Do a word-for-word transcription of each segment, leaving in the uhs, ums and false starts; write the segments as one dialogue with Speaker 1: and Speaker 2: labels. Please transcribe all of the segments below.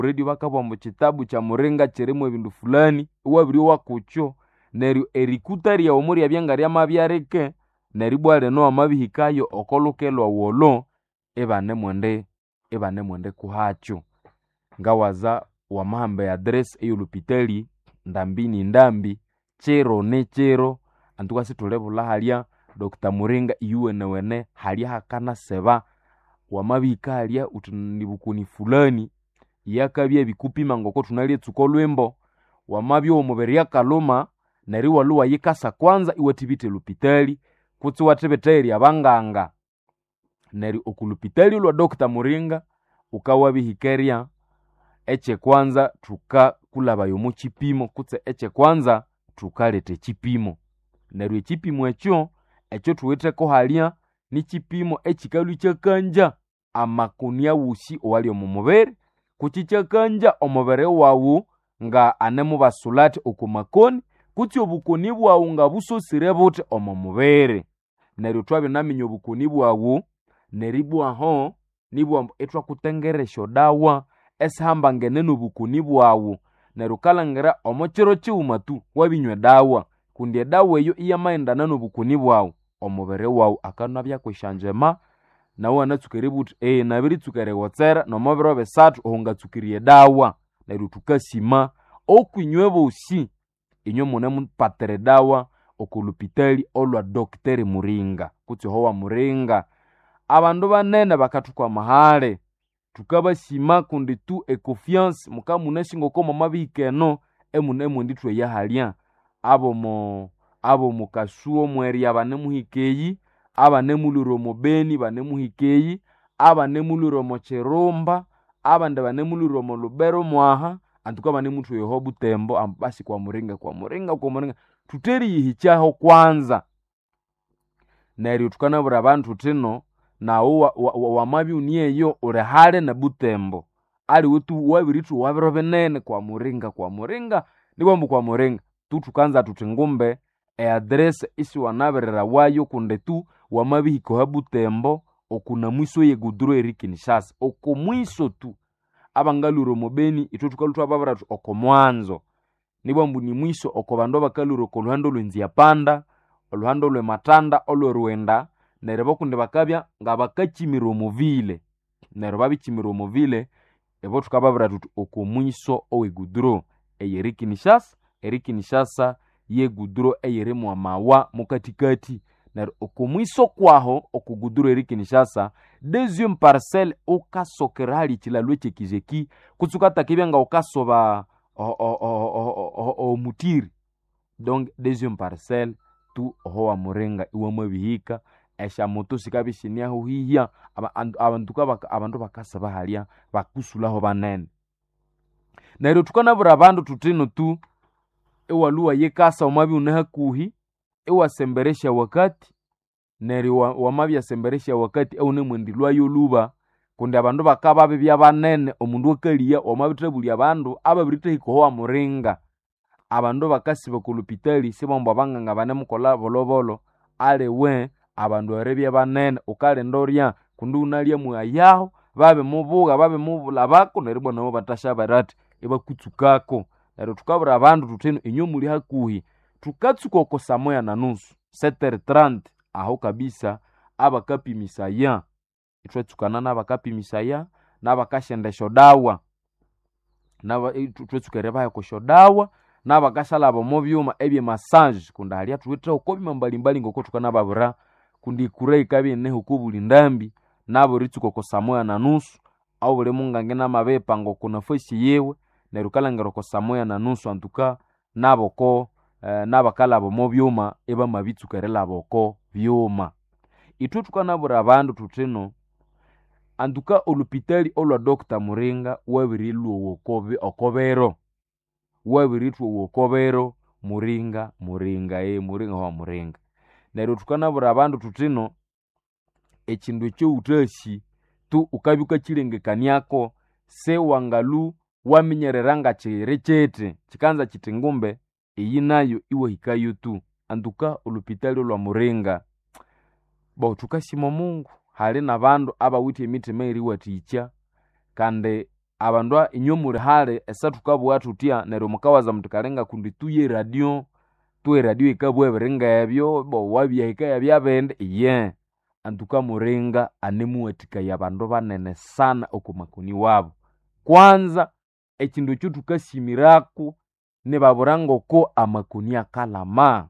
Speaker 1: redio bakabwa mu kitabu kya muringa kirimo ebindu fulani wabiri wakucho neryo erikuta lya omuri abyanga lya mabyareke neribwa leno amabihikayo okolukelwa wolo ebane mwende ebane mwende kuhacho ngawaza wa mahamba ya address eyo lupitali ndambini ndambi chero ne chero antuka situlebula halya Doctor Muringa iwene wene halya hakana seba wa mabika halya utunibukuni fulani yakabye bikupima ngoko tunali tsuko lwembo wa mabyo omubere yakaloma nari waluwa yikasa kwanza iwatibite lupitali kutsi watebeteri abanganga nari okulupitali lwa Doctor Muringa ukawabihikeria eche kwanza tuka kulaba yomu chipimo kutse eche kwanza tukalete chipimo nari echipimo echo echo tuwete ko halya ni chipimo echikalu kyakanja amakunia wusi owali omubere kuchichakanja omubere wawu nga anemu basulati okumakoni kuti obukoni bwawu nga busosire bote omubere neryo twabe naminyo obukoni bwawu neribwaho nibwa etwa kutengeresho dawa esihamba ngeneno obukoni bwawu neryo kalangera omochiro chiumatu wabinywe dawa kundi dawa eyo iyamaendana nobukoni bwawu omubere wawu akanabya kwishanjema nawe anatsukere buti eh nabiri tsukere wotsera nomubiro besatu ohungatsukiriye dawa neryo tukasima okunywe bosi inyo mune mpatere dawa okulupitali olwa Doctor Muringa kuti howa Muringa abandu banene bakatukwa mahale tukabasima kundi tu e confiance mukamune singoko mabikeno emune munditwe ya halya abo mo abo mukasuo mweri abane muhikeyi abane muluro mobeni bane muhikeyi abane muluro mocheromba abande bane muluro mo lubero mwaha antuka bane mutwe yohobu tembo ambasi kwa Muringa kwa Muringa kwa Muringa tuteri yihichaho kwanza neryo tukanabura abantu tino na wa, wa, wa, wa mabi uniyeyo ule hale na butembo ali wetu wabiritu wabiro benene kwa Muringa kwa Muringa nibombu kwa Muringa tu tukanza tutingumbe e address isi wanaberera wayo kunde tu wa mabi hiko habu tembo okuna mwiso ye guduro erikinishasa oko mwiso tu abangaluro mobeni ito tukalutu ababara tu oko mwanzo nibombu ni mwiso oko bando bakaluro ko luhando lwenzi ya panda oluhando lwe matanda olwe ruenda nerebo kunde bakabya nga bakachimiro movile nerebo babichimiro movile ebo tukababra tutu okomwiso owe gudro eyeriki nishasa eriki nishasa ye gudro eyere mu amawa mukatikati ner okomwiso kwaho okugudro eriki nishasa deuxième parcelle okasokerali chilalwe chekizeki kutsukata kibya nga okasoba o o o o o mutiri donc deuxième parcelle tu howa Muringa iwe mwebihika esha moto sikabishinia ho hiya abantu kabaka abantu bakasaba halya bakusulaho banene neryo tukanabura abantu tutino tu ewaluwa yekasa omabi unahakuhi ewasemberesha wakati neryo wamabi yasemberesha wakati eune mwendilwa yoluba kundi abantu bakababe byabanene omundu okaliya omabitebuli abantu ababirite hikohowa Muringa abantu bakasiba kulupitali sibombo abanganga bane mukola bolobolo alewe abandu arebye banene ukalendoria kundi unalya muyaho babe mubuga babe mubula bako neribwa nabo batasha barati ebakutsukako neryo tukabura abantu tuteno inyo muli hakuhi tukatsuka oko samoya na nusu sept heures trente aho kabisa abakapimisaya itwetsukana nabakapimisaya nabakashendesho dawa naba itwetsukere baye ko shodawa nabakashala bomo byuma ebye massage kundi halya tuwita okobima mbali mbali ngoko tukanababura kundi kurei kabi ne hukubuli ndambi nabo ritsuko ko samoya na nusu au bule mungange na mabepa ngo kuna fosi yewe ne rukalangero ko samoya na nusu antuka nabo ko eh, nabakala bomo byuma eba mabitsukerela boko byuma itu tukanabura abandu tutino antuka olupitali olwa Doctor Muringa wabirilwo wokobe okobero wabiritwo wokobero Muringa Muringa e Muringa wa Muringa neryo tukanabura abandu tutino echindu ekyo utashi tu ukabyuka chilengekaniako se wangalu waminyereranga chirecete chikanza chitingumbe iyi nayo iwe hikayo tu anduka olupitali lwa Muringa bo tukashimo Mungu hali na bandu abawiti emite meri waticha kande abandu inyo muri hali esa tukabugha tutia neryo mukawaza mutikalenga kundi tuye radio tuye radio ikabugha ebiringa ebyo bo wabya ikaya bende ye antuka muringa anemuwathikaya abandu banene sana okumakoni wabo. Kwanza ekindu ekyo tukasimirako nibaburanga oko amakoni akalama.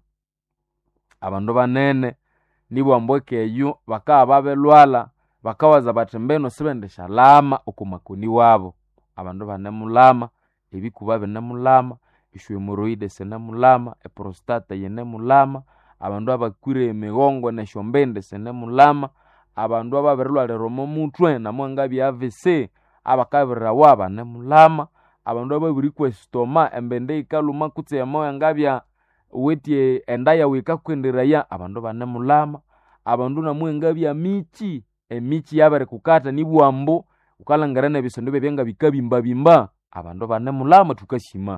Speaker 1: Abandu banene nibo ambokeyo bakaba babelwala bakawaza bathi mbeno sibendesha lama okumakoni wabo. Abandu banemulama, ebikuba binemulama, ishwemoroide senemulama, eprostata yenemulama, abandu abakwire emigongo neshombende senemulama, abandu ababirilwalira omo mutwe namwanga bya V C abakabirawa banemulama, abandu ababirikwa stoma embende ikaluma kutse yamoya ngabya wetie endaya wikakwenderaya abandu banemulama, abandu namwenga bya michi emichi yabere kukata nibwambo ukalangirana ebisondo byenga bikabimba bimba abandu banemulama tukashima.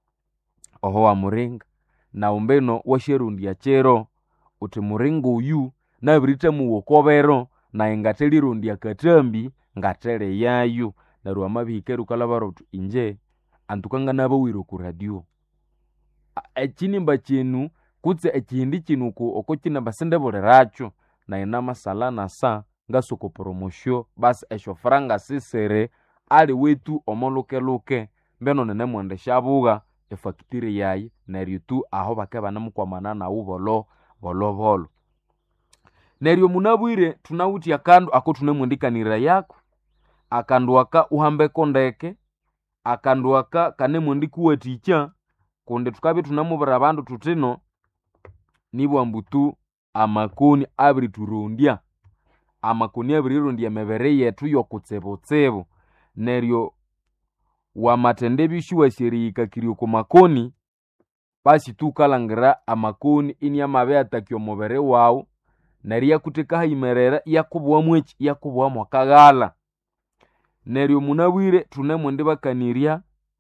Speaker 1: Oho wa muringa na umbeno washerundi ya chero uti muringa uyu nabirite muwokobero na ingateli rundi ya katambi ngatele yayu naru amabihikeru kalabaro tu inje antukanga nabawiro ku radio. Ekinimba kinu kutse ekindi kinuko okokina basende boleracho na inama sala na sa ngasoko promotion bas esho franga sisere ali wetu omoluke luke mbeno nene mwende shabuga efactory yayi neryo tu aho bakaba namukwamana na ubolo bolo bolo. Neryo munabwire tunawuti akandu ako tunemwendikanira yako akandu aka uhambe kondeke akandu aka kanemwendikuwaticha konde tukabe tunamubara abandu tutino nibwa mbutu amakoni abiri turundia amakoni abiri rundia mebere yetu yokutsebotsebo neryo wamatende bishuwa shirika kiriyo ku makoni basi tukalangira amakoni inya mabe atakyo mubere wawu neryo kuteka hayimerera yakubwa mwechi yakubwa mwakagala. Neryo munabwire tunemwende bakaniria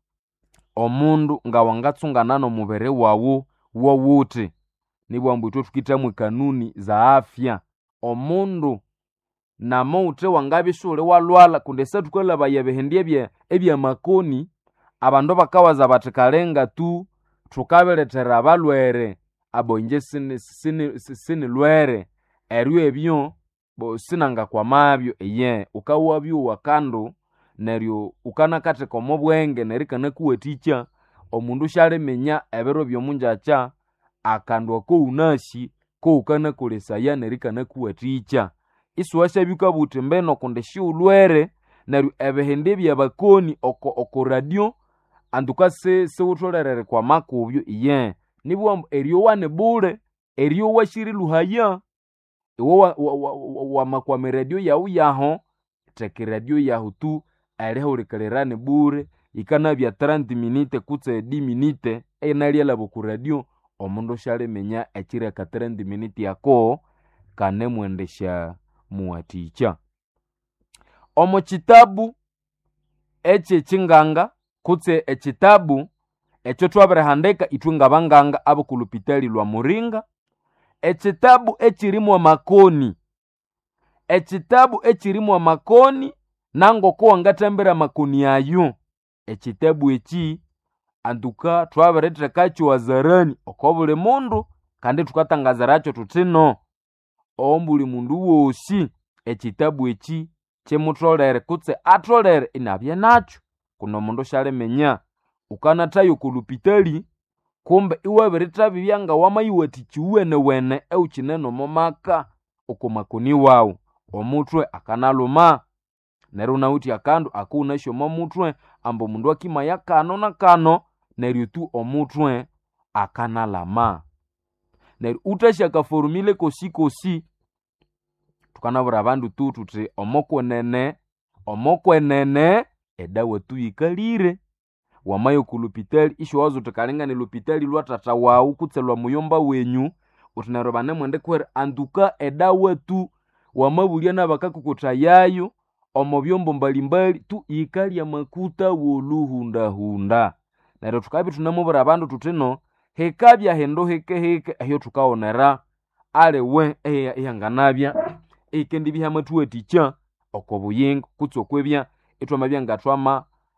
Speaker 1: omundu nga wangatsungana no mubere wawu wowuti nibwa mbuto tukitamwe kanuni za afya omundu na moute wangabishule walwala kundesa tukola bayebehendie bye ebya makoni abandu bakawaza batikalenga tu tukabeletera abalwere abonje sini sini sini lwere eryo ebyo bo sinanga kwa mabyo eye ukawabyo wakando neryo ukanakate komo bwenge nerikana kuweticha omundu shale menya ebero byo munjacha akandwa ko unashi ko ukana kolesaya nerikana kuweticha isuwasha bika butembeno kondeshi ulwere neryo ebehende bya bakoni oko oko radio anduka se se utolerere kwa makubyo iye nibwo eriyo wane bule eriyo washiri luhaya iwo wa, wa, wa, wa, wa makwa radio yawu yaho teke radio yahu tu aleho rekelerane bure ikana bya thirty minute kutse dix minute enalia labo ku radio omundu shale menya ekire ka thirty minute yako kane mwendesha muwaticha. Omo kitabu eche chinganga kutse ekitabu echo twaberehandeka itwenga banganga abo kulupitali lwa muringa ekitabu echirimwa makoni ekitabu echirimwa makoni nango ko wangatembera makoni ayo ekitabu echi anduka twaberetera kacho wazarani okobule mundu kandi tukatangazaracho tutino ombuli mundu wosi ekitabu echi chemutolere kutse atolere inabye nacho kuno mundu shale menya ukanatayo kulupitali kumbe iwabereta bibyanga wamayiwati chiwene wene euchineno momaka okumakoni wawu omutwe akanaluma neryo nauti akandu akunasho momutwe ambo mundu akima yakano na kano neryo tu omutwe akanalama neryo utashaka formule kosi kosi tukanabura abandu tu tuti omokwenene omokwenene edawa tu yikalire wamayo kulupitali isho wazo tukalengane lupitali lwa tata wawu kutselwa muyomba wenyu utinero bane mwende kwera anduka edawa tu wamabulya nabakakukuta yayo omo byombo mbalimbali tu yikalya makuta woluhunda hunda neryo tukabi tunamubura abandu tutino hekabya hendo heke heke ayo tukaonera alewe eyanganabya ekendi bihamatuwe ticha okobuyingo kutse okwebya etwa mabya ngatwama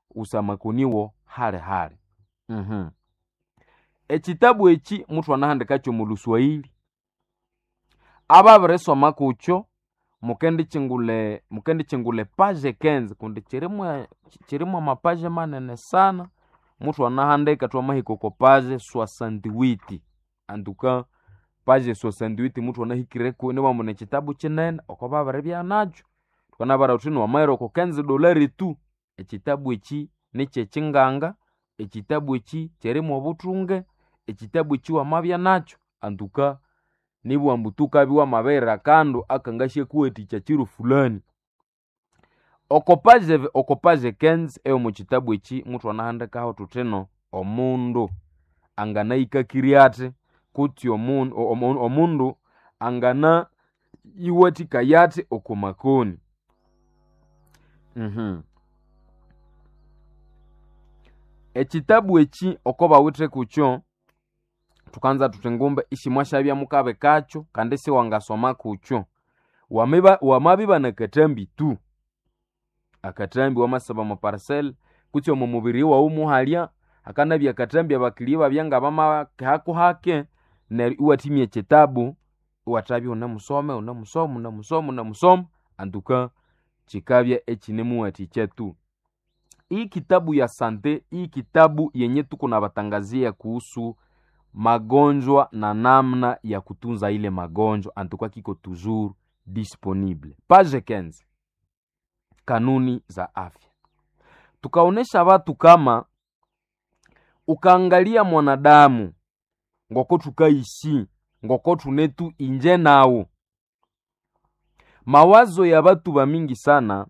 Speaker 1: usamakoniwo hale hale. Mhm. Ekitabu eki mutu anahandikacho mu Luswahili. Ababere soma kucho mukendi chingule mukendi chingule page kenzi kundi chirimwe chirimwe mapaje manene sana. Mutu anahandika tu amahiko ko page soixante-huit. Anduka page soixante-huit mutu anahikireko ni wamune kitabu kinene okobabere bya nacho. Tukana bara utino wa mairo ko kenzi dolari tu. Ekitabu eki niche chinganga, ekitabu eki chirimwe obutunge, ekitabu eki wamabya nacho anduka nibu ambutuka biwa mabera kando akangashe kuweticha chiru fulani. Okopaje okopaje kenzi eyo mu kitabu eki mutu anahandika ho tuteno omundu angana ikakiriate kuti omundu omundu angana iwatika yate okumakoni. Mhm. Ekitabu eki okoba wite kucho tukanza tutengumbe ishimwasha bya mukabe kacho kandi si wangasoma kucho. Wamiba wamabiba na katambi tu. Akatambi wamasaba mu parcel kuti mu mubiri wa umuhalya akana bya katambi abakiliba byanga bama hako hake na iwatimye ekitabu watabi unamusome unamusoma unamusoma unamusoma anduka chikabya ekinemu ati chetu. Hii kitabu ya sante, hii kitabu yenye tuko na batangazia kuhusu magonjwa na namna ya kutunza ile magonjwa antuka kiko toujours disponible. Page kenzi. Kanuni za afya. Tukaonesha watu kama ukaangalia mwanadamu ngoko tukaishi, ngoko tunetu inje nao. Mawazo ya watu ba mingi sana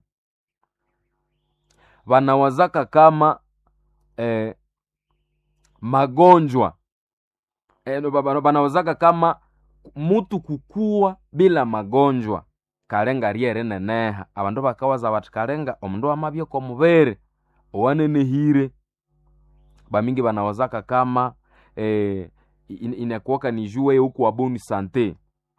Speaker 1: wanawazaka kama eh, magonjwa eh, wanawazaka kama mutu kukua bila magonjwa kalenga riere neneha. Abandu bakawaza bati kalenga omundu amabye ko mubere owanenehire. Bamingi banawazaka kama eh, in, inakuwaka ni juwe huku wa boni sante.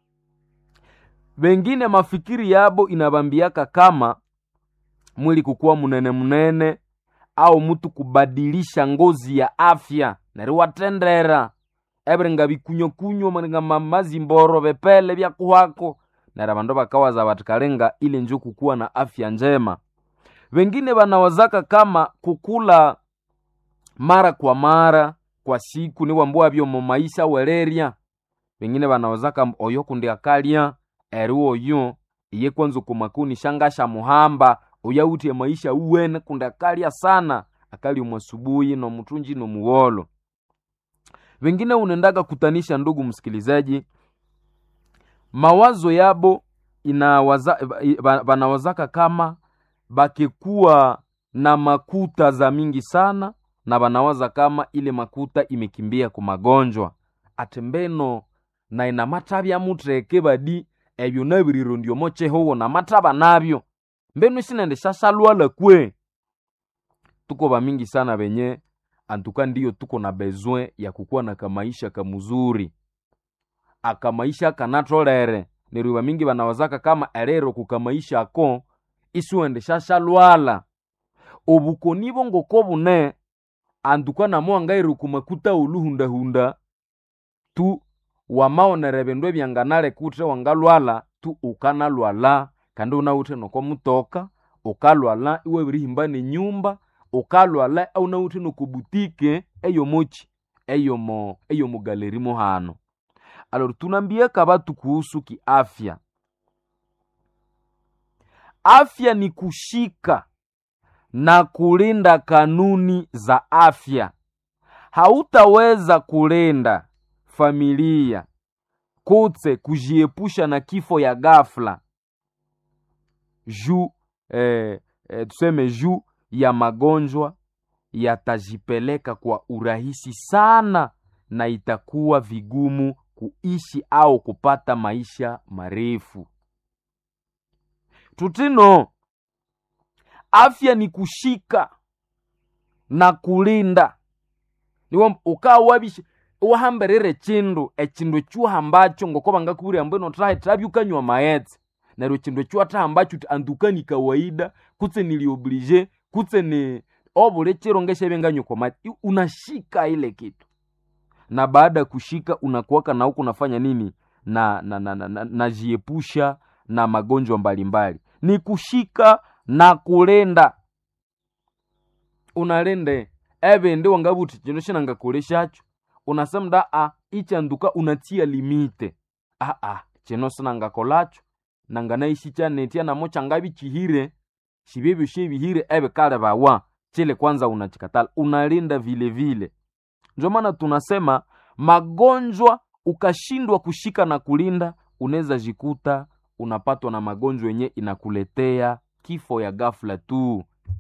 Speaker 1: Wengine mafikiri yabo inabambiaka kama mwili kukua munene munene au mutu kubadilisha ngozi ya afya nari watendera ebrenga bikunyo kunyo manga mamazi mboro bepele bya kuhako nara bandu bakawaza batikalenga ile njo kukua na afya njema. Wengine banawazaka kama kukula mara kwa mara kwa siku ni wambua byo mu maisha wereria. Wengine banawazaka oyo kundi akalia eru oyo iye kwanzo kumakuni shangasha muhamba uyauti ya maisha uwene kunda akalia sana akali umasubuhi no mutunji no muwolo. Wengine unendaga kutanisha ndugu msikilizaji mawazo yabo inawaza banawazaka kama bakikuwa na makuta za mingi sana na banawaza kama ile makuta imekimbia ku magonjwa atembeno na ina matabya mutreke badi ebyo nabiriro ndio moche howo na mataba nabyo mbenu sinende shasalwala kwe. Tuko ba mingi sana benye antuka ndio tuko na besoin ya kukua na kamaisha kamuzuri akamaisha kanatolere niruba mingi banawazaka kama erero kukamaisha ako isuende shasalwala obukonibo ngokobune antuka na mwangairu kumakuta uluhunda hunda tu wamaonere bendwe byanganale kutre wangalwala tu ukanalwala kandi unaute noko mutoka ukalwala iwe birihimbane nyumba ukalwala au unaute noko butike eyo mochi eyo mo eyo mu galeri mo hano. Alors tunambia kabatu kuhusu kiafya. Afya ni kushika na kulinda kanuni za afya. Hautaweza kulinda familia kutse kujiepusha na kifo ya ghafla juu eh, eh, tuseme juu ya magonjwa yatajipeleka kwa urahisi sana na itakuwa vigumu kuishi au kupata maisha marefu. Tutino afya ni kushika na kulinda. Niwo ukawabishi uhamberere chindu echindu chuha ambacho ngokoba ngakuburi ambeno trahe trabyukanywa maetse na ro chindu chuha ta ambacho andukani kawaida kutse nili oblige kutse ni obule chero ngeshe benganyo kwa mati unashika ile kitu, na baada kushika unakuwaka na huko unafanya nini na na na, na, na, na jiepusha na magonjwa mbalimbali. Ni kushika na kulenda, unalende ebe ndi wangabuti chino shina ngakoleshacho unasamda a icha nduka unatia limite a a chino sana ngakolacho nanganaishi chanetia na mocha ngabi chihire shibibi shibihire ebe kale bawa chile kwanza unachikatala, unalinda vile vile. Ndio maana tunasema magonjwa ukashindwa kushika na kulinda, unaweza jikuta unapatwa na magonjwa yenye inakuletea kifo ya ghafla tu.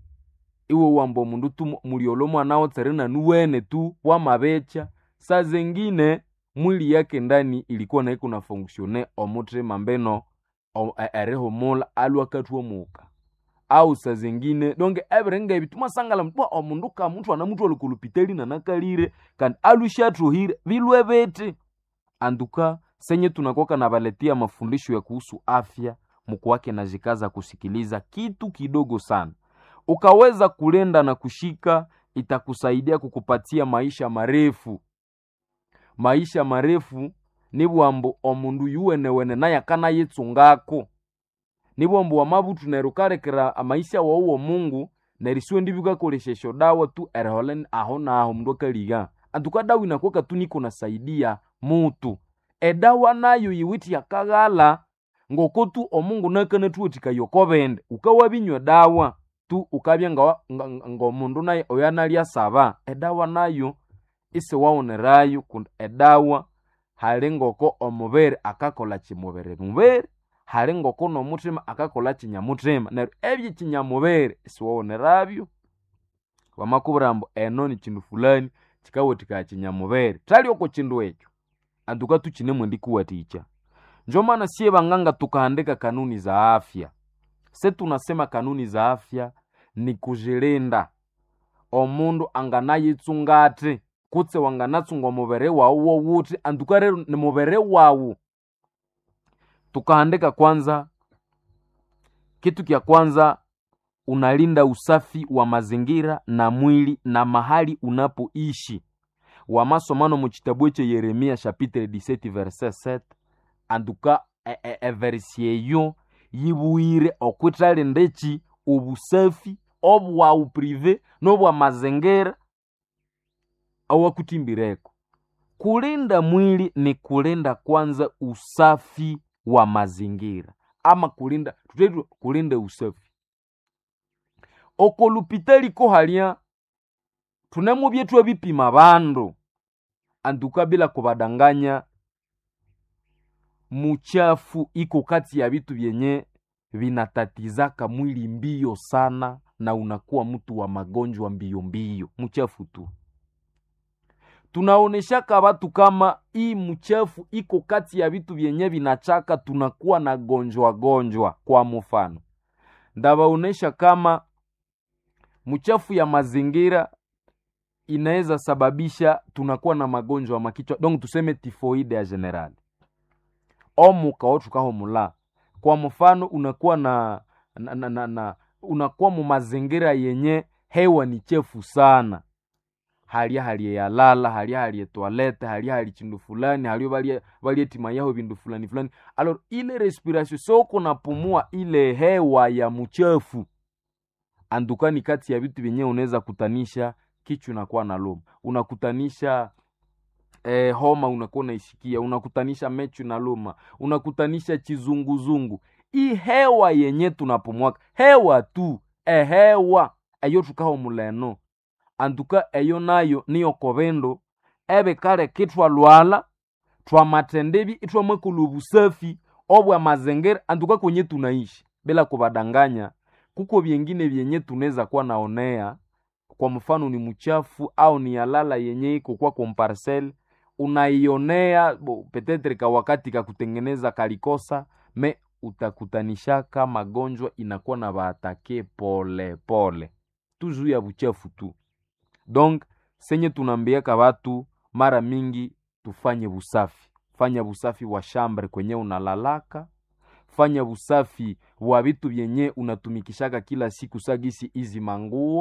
Speaker 1: Iwe wambo mundu tu muliolomo anao terena nuwene tu wa mabecha, saa zengine mwili yake ndani ilikuwa na iko na fonksione omutre mambeno ereho mola alwa katwa muka au saa zengine donge everenge bituma sangala mtwa omundu ka mtu ana mtu alikulupiteli na nakalire kandi alushatro hire vilwe bete. Anduka senye tunakoka na baletia mafundisho ya kuhusu afya, mko wake na jikaza kusikiliza kitu kidogo sana. Ukaweza kulenda na kushika, itakusaidia kukupatia maisha marefu. Maisha marefu ni bwambo omundu yuwene wene na yakana yetsungako. Ni bwambo wa mabutu na rukarekera maisha wa uwo Mungu na risuwe ndibuka koleshesho dawa tu erholen aho na aho mndoka liga. Antuka dawa inakuwa tu niko nasaidia mutu. E dawa nayo yiwiti yakagala ngokotu omungu nakane tuotika yokobende ukawabinywa dawa tu ukabya nga ngo mundu naye oyanalya saba. Edawa nayo ise waonerayo kunda edawa halengoko omubere akakola chimubere mubere, halengoko no mutima akakola chinyamutima. Na ebye chinyamubere ise waonerabyo wamakuburambo eno ni chindu fulani chikawotika chinyamubere tali oko chindu echo anduka tuchinemwe ndikuwaticha. Njo maana sie banganga tukaandika kanuni za afya. Se tunasema kanuni za afya ni kujilinda. Omundu anganayitsungate kutse wanganatsunga mubere wawo wuti anduka rero ni mubere wawo. Tukaandika kwanza, kitu kia kwanza unalinda usafi wa mazingira na mwili na mahali unapoishi. Wa masomano mu kitabu cha Yeremia chapitre dix-sept verset sept anduka e, e, e verset yo yibuire okwitale ndechi obusafi obwa uprive nobwa mazingira awakutimbireko. Kulinda mwili ni kulinda kwanza usafi wa mazingira ama kulinda tutetu kulinda usafi. Okolupitali ko halia tunemu byetu bipima bandu anduka bila kubadanganya. Muchafu iko kati ya vitu vyenye vinatatizaka mwili mbio sana na unakuwa mtu wa magonjwa mbio mbio. Muchafu tu. Tunaoneshaka watu kama hii muchafu iko kati ya vitu vyenye vinachaka tunakuwa na gonjwa gonjwa. Kwa mfano ndabaonesha kama muchafu ya mazingira inaweza sababisha tunakuwa na magonjwa makichwa. Donc tuseme tifoide ya general omuka otu kaho mula. Kwa mfano unakuwa na, na, na, na, na unakuwa mu mazingira yenye hewa ni chefu sana. Halia halia ya lala, halia halia toilette, halia halia chindu fulani, halia balia balia tima yao bindu fulani fulani. Alors ile respiration soko na pumua ile hewa ya mchafu. Andukani kati ya vitu vyenye unaweza kutanisha kichwa inakuwa na loma. Unakutanisha Eh, homa unakuwa unaisikia, unakutanisha mechu na luma, unakutanisha chizunguzungu. Hii hewa yenye tunapumwaka, hewa tu, eh hewa, ayo tukaho muleno. Anduka ayo nayo niyo kobendo, ebe kare kitwa luala, twa matendebi, itwa makulubu safi, obwa mazengere, anduka kwenye tunaishi. Bila kubadanganya, kuko vyengine vyenye tuneza kuwa naonea, kwa mfano ni mchafu, au ni alala yenye iko kwa komparcel, unaionea petetre ka wakati ka kutengeneza kalikosa me utakutanishaka magonjwa inakuwa na baatake pole pole tuzu ya buchafu tu. Donc senye tunambiaka watu mara mingi tufanye busafi. Fanya busafi wa shambre kwenye unalalaka, fanya busafi wa vitu vyenye unatumikishaka kila siku sagisi izi manguo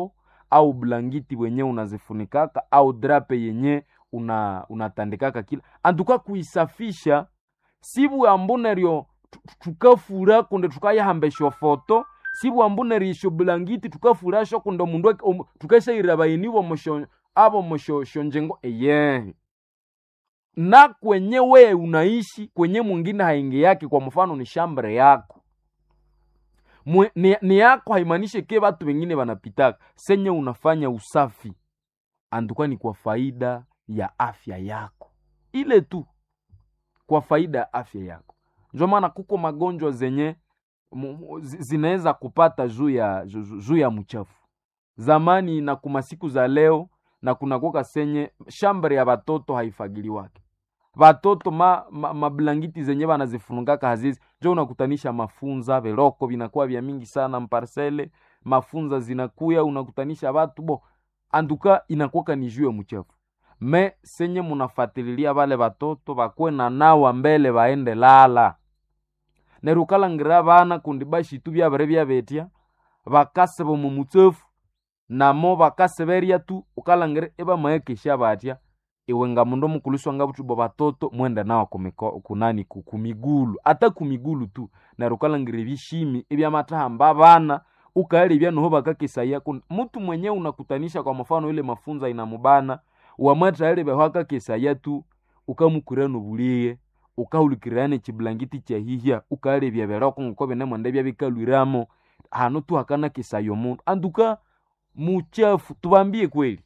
Speaker 1: au blangiti wenye unazifunikaka au drape yenye una unatandikaka kila antuka kuisafisha sibu ambuneryo tukafura kunde tukayahambesha foto sibu ambunerisho blangiti tukafura sho kunde mundu um, tukesha irabayiniwo musho abo musho shonjengo eye na kwenye we unaishi kwenye mwingine haingi yake. Kwa mfano ni shambre yako Mwe, ni, ni yako haimanishe ke watu wengine wanapitaka senye unafanya usafi anduka ni kwa faida ya afya yako ile tu, kwa faida ya afya yako. Ndio maana kuko magonjwa zenye zinaweza kupata juu ya juu ya mchafu zamani na kuma siku za leo, na kuna koka senye shambre ya batoto haifagiliwake batoto ma, ma mablangiti zenye banazifunungaka hazizi jo unakutanisha mafunza veloko vinakuwa vya mingi sana mparcele mafunza zinakuya unakutanisha watu bo anduka inakuwa ni juu ya mchafu. Me senye munafatililia bale batoto bakwe na nawa mbele baende lala nerukala ngira bana kundi bashi tu bya bare bya betia bakase bo mu mutsefu namo bakase beria tu ukala ngira eba maekesha batia iwenga mundo mukuliswa ngabutu bo batoto mwenda nawa kumiko kunani kumigulu ata kumigulu tu nerukala ngira bishimi ebya matahamba bana ukali bya noho bakakisaya mtu mwenye unakutanisha kwa mfano ile mafunza inamubana wamata ile behaka kisaya tu ukamukurano buliye ukaulikirane chiblangiti cha hihia ukale bya beroko ngobe ne mwende bya bikalwiramo hano tu hakana kisayo mundu anduka muchafu. Tubambie kweli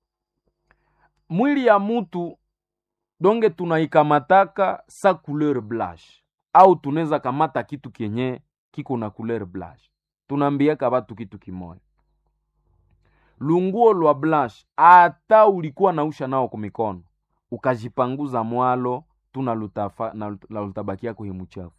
Speaker 1: mwili ya mtu donge tunaikamataka sa couleur blanche au tunaweza kamata kitu kenye kiko na couleur blanche. Tunaambiaka watu kitu kimoja, lunguo lwa blanche ata ulikuwa nausha nao kwa mikono ukajipanguza mwalo tuna lutafa na lutabakia kwa himuchafu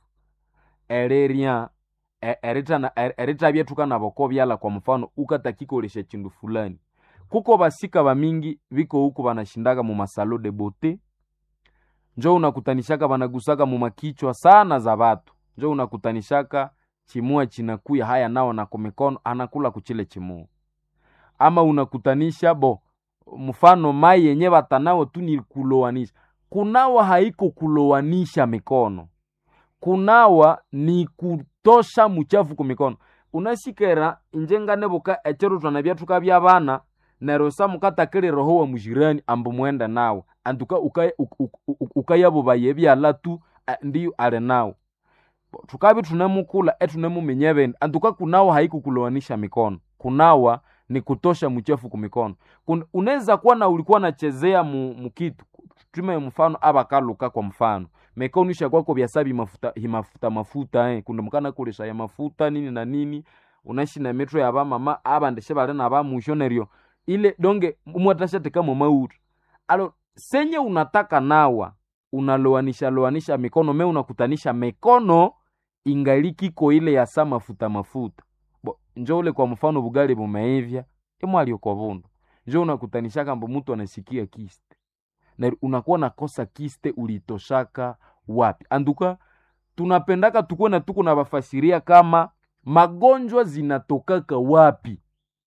Speaker 1: ereria erita na erita bya tukana boko byala. Kwa mfano ukatakikolesha chindu fulani, kuko basika ba mingi biko huko banashindaga mu masalo de beauté, njoo unakutanishaka banagusaka mu makichwa sana za watu, njoo unakutanishaka chimua chinakuya haya nao na kwa mikono anakula kuchile chimua. Ama unakutanisha bo mfano mai yenye batanao tu ni kulowanisha. Kunawa haiko kulowanisha mikono, kunawa ni kutosha mchafu kwa mikono. Unasikera injenga neboka echero twanabya tukabya bana nerosa mukatakere roho wa mujirani ambu mwenda nawo anduka ukaya ukayabo bayebya latu ndiyo ale nawo tukabi tunamukula etunemumenyebe anduka kunawa haiko kulowanisha mikono. Kunawa ni kutosha mchafu kwa mikono. Unaweza kuwa na ulikuwa nachezea mu, mukitu tume mfano abakaluka kwa mfano mekonisha kwako byasabi mafuta himafuta mafuta eh kuna mukana kulesha ya mafuta nini na nini unashi na metro ya ba mama abandeshe bale na ba mushonerio ile donge umwatasha teka mu mautu alo senye unataka nawa unaloanisha loanisha mikono me unakutanisha mikono ingaliki ko ile ya sama mafuta mafuta bo njoo ule kwa mfano bugali bumeivya emwali kwa vundo njoo unakutanisha kama mtu anasikia kiste na unakuwa nakosa kiste ulitoshaka wapi. Anduka tunapendaka tukuwe na tuko na bafasiria kama magonjwa zinatokaka wapi.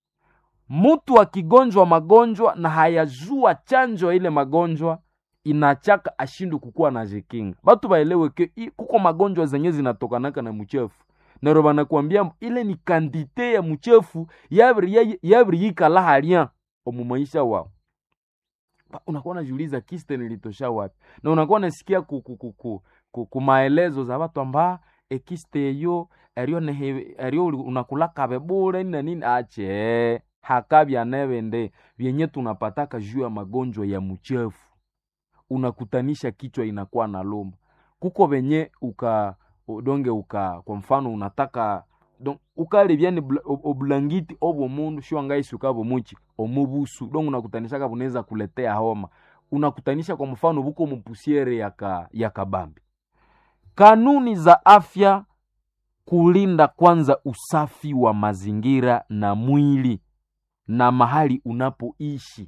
Speaker 1: Mtu akigonjwa magonjwa na hayajua chanjo ile magonjwa inachaka ashindu kukua na jekinga. Batu baelewe ke kuko magonjwa zenye zinatokanaka na mchafu. Na roba nakuambia ile ni kandite ya mchafu yabri yabri yikala halia omumaisha wao. Unakuwa unajiuliza kiste nilitosha wapi, na unakuwa unasikia ku, ku, ku, ku, ku, ku maelezo za watu amba e kiste yo erio ne erio unakulaka bebure na nini ache hakabya nevende vyenye tunapataka juu ya magonjwa ya mchafu. Unakutanisha kichwa inakuwa na loma kuko benye uka donge uka kwa mfano unataka donc ukale byane oblangiti obo mundu sho ngaisi ukabo muchi omubusu donc unakutanisha ka bunaweza kuletea homa. Unakutanisha kwa mfano buko mpusiere yaka yakabambi. Kanuni za afya kulinda kwanza usafi wa mazingira na mwili na mahali unapoishi.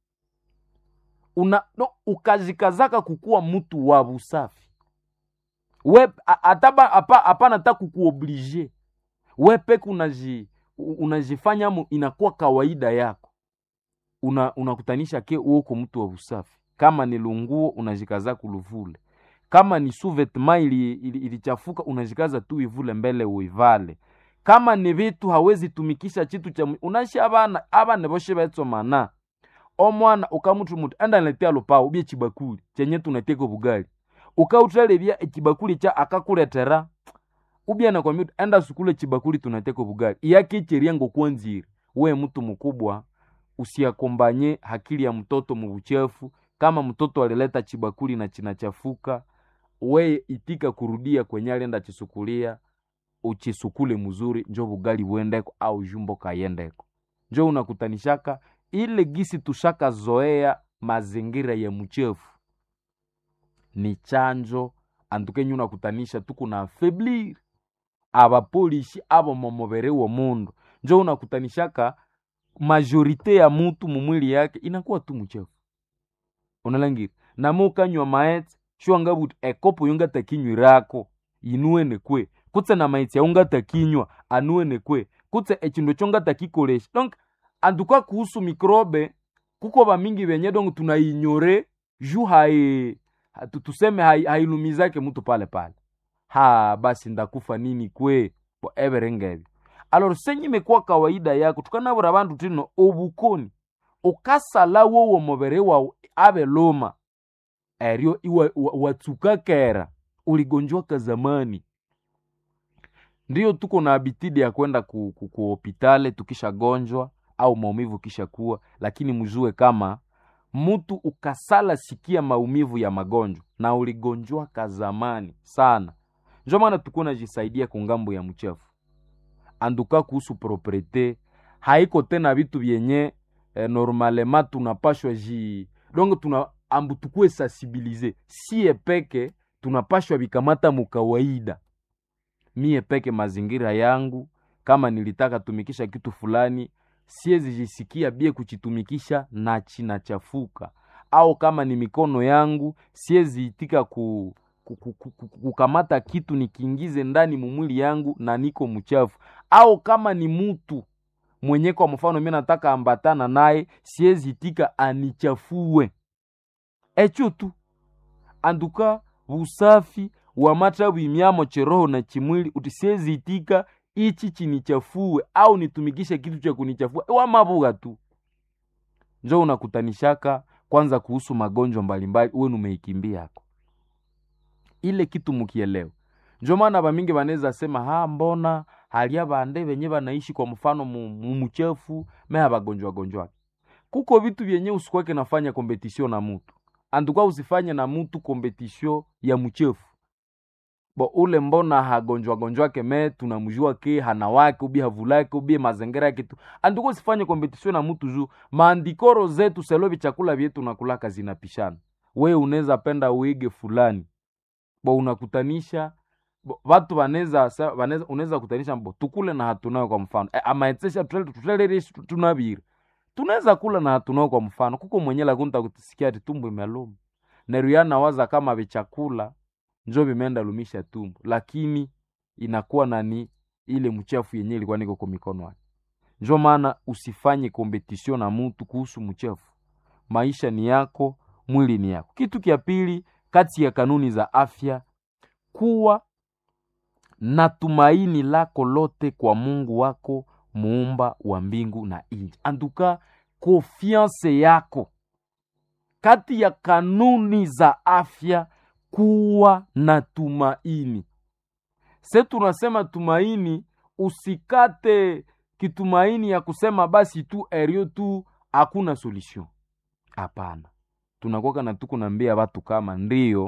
Speaker 1: Una no, ukazikazaka kukua mtu wa usafi we ataba apa hapana ta kukuoblige we peke unaji unajifanya mu inakuwa kawaida yako. Una unakutanisha ke uko mtu wa usafi. Kama ni lunguo unajikaza kuluvule. Kama ni sous-vêtement ili ilichafuka ili unajikaza tu ivule mbele uivale. Kama ni vitu hawezi tumikisha chitu cha unashi abana abana boshe betso mana. Omwana ukamutu mutu enda naletea lupao ubie chibakuli chenye tunateka bugali. Ukautale bia chibakuli cha akakuletera ubia na kwa mtu enda sukule chibakuli tunateka bugali. Iyake cheria ngo kwanziri. We mtu mkubwa usiakombanye hakili ya mtoto mubuchefu. Kama mtoto alileta chibakuli na chinachafuka, we itika kurudia kwenye alenda chisukulia, uchisukule mzuri, njo bugali uendeko au jumbo kayendeko. Njo unakutanishaka, ile gisi tushaka zoea mazingira ya mchefu. Ni chanjo, anduke nyu nakutanisha tuku na afeblir, aba polishi, aba momobere wa mundu. Njo unakutanishaka, majorite ya mutu mumwili yake, inakuwa tu mchefu. Unalangira na muka nywa maeti shwa ngabu ekopo yunga takinywa rako inuwe nekwe kutse na maeti ya unga takinywa anuwe nekwe kutse echindo chonga takikoleshi. Donc anduka kuhusu mikrobe kuko ba mingi benye donc tunainyore ju hai tuseme hai hailumizake mtu pale pale. Ha basi ndakufa nini kwe bo everengevi. Alors senyi mekuwa kawaida yako tukanabura bantu tino obukoni ukasala wowo mobere wa abe loma erio iwa watsuka kera uligonjwa ka zamani. Ndiyo tuko na habitidi ya kwenda ku, ku, ku hospitali tukisha gonjwa au maumivu kisha kuwa, lakini mjue kama mtu ukasala sikia maumivu ya magonjwa na uligonjwa ka zamani sana. Ndio maana tuko najisaidia kungambo ya mchafu. Anduka kuhusu propriete haiko tena vitu vyenye eh, normalement tunapashwa ji donc tuna ambu tukue sensibiliser si epeke tunapashwa bikamata mukawaida. Mie peke mazingira yangu kama nilitaka tumikisha kitu fulani siezi jisikia bie kuchitumikisha na china chafuka, au kama ni mikono yangu siezi itika ku kukamata kitu nikiingize ndani mumwili yangu na niko mchafu, au kama ni mtu mwenye kwa mfano mimi nataka ambatana naye siezi itika anichafue. Echo tu anduka usafi wa matabu imiamo cheroho na chimwili utisiezi itika ichi chinichafue au nitumikishe kitu cha kunichafua wa mabuga tu. Njoo unakutanishaka kwanza kuhusu magonjwa mbalimbali uwe numeikimbia yako ile kitu mukielewa. Njoo maana ba mingi baneza sema ha mbona halia bande benye banaishi kwa mfano mumuchefu meha bagonjwa gonjwa. Kuko vitu vyenye usikwake nafanya competition na mtu. Anduka usifanye na mtu competition ya mchefu. Bo ule mbona hagonjwa gonjwa ke me tunamjua ke hana wake ubi havulake ubi mazingira yake tu. Anduka usifanye competition na mtu juu maandikoro zetu selobi chakula vyetu nakulaka zinapishana. We unaweza penda uige fulani. Bo unakutanisha bo, watu waneza waneza unaweza kutanisha mbo tukule na hatunayo kwa mfano. E, ama etesha tutele tunabiri. Tunaweza kula na hatunayo kwa mfano. Kuko mwenye la kunta kutisikia tumbo imeluma. Neruyana waza kama vichakula njoo vimeenda lumisha tumbo, lakini inakuwa nani ile mchafu yenyewe ilikuwa niko kwa mikono yake. Njoo maana usifanye competition na mtu kuhusu mchafu. Maisha ni yako, mwili ni yako. Kitu kia pili kati ya kanuni za afya, kuwa na tumaini lako lote kwa Mungu wako muumba wa mbingu na nchi. Anduka confiance yako kati ya kanuni za afya, kuwa na tumaini. Se tunasema tumaini, usikate kitumaini ya kusema basi tu erio tu hakuna solution. Hapana. Tunakuwa na tuko naambia watu kama ndio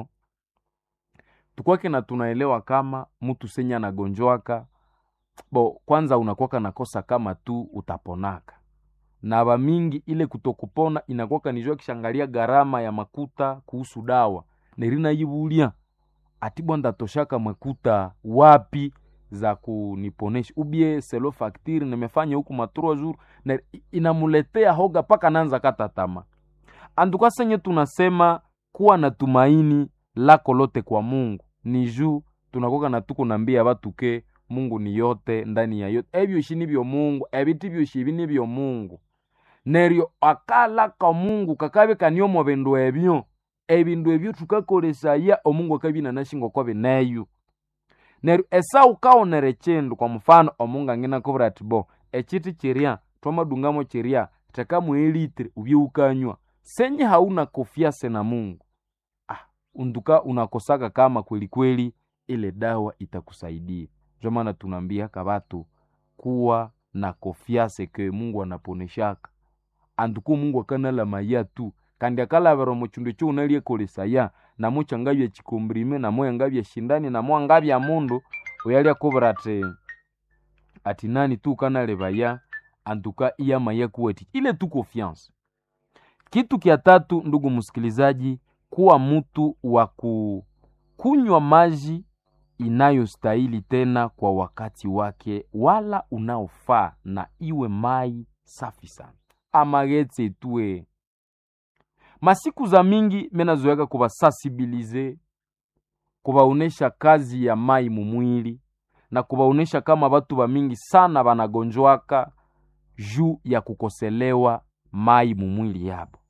Speaker 1: tukwake na tunaelewa kama mtu senya anagonjwaka bo kwanza unakuwa na kosa kama tu utaponaka. Na ba mingi ile kutokupona inakuwa nijua kishangalia gharama ya makuta kuhusu dawa. Nerina yibulia atibwa ndatoshaka makuta wapi za kuniponesha ubie selo facture nimefanya huku matro jour na inamuletea hoga paka nanza kata tama. Anduka senye tunasema kuwa na tumaini lako lote kwa Mungu ni juu tunakoka na tuko naambia watu ke Mungu ni yote ndani ya yote. Ebyo shini byo Mungu, ebiti byo shibini byo Mungu. Neryo akala ka Mungu kakabe kanyomo bindu ebyo. Ebindu ebyo tukakolesaya omungu akabina nashingo kwa bineyo. Neryo Esau kaonere chindu kwa mfano omungu angina kubura atibo echiti chiria twamadungamo chiria tekamu elitri ubyukanywa senye hauna konfiance na Mungu. Ah, unduka unakosaka kama kweli kweli ile dawa itakusaidia. Ndio maana tunaambia kabatu kuwa na konfiance ke Mungu anaponeshaka. Anduku Mungu akanala maya tu kandi akala bero muchundu cyo unalie kolesaya na mucha ngabye chikombrime na moya ngabye shindani na moya ngabye mundu oyali akobra ati ati nani tu kanale baya anduka iya maya kuweti ile tu confiance. Kitu kia tatu ndugu msikilizaji, kuwa mtu wa kunywa maji inayostahili tena kwa wakati wake wala unaofaa na iwe mai safi sana. Amagetse tuwe masiku za mingi menazoeka kubasensibilize, kubaonesha kazi ya mai mumwili na kubaonesha kama watu ba mingi sana banagonjwaka juu ya kukoselewa mai mumwili yabo.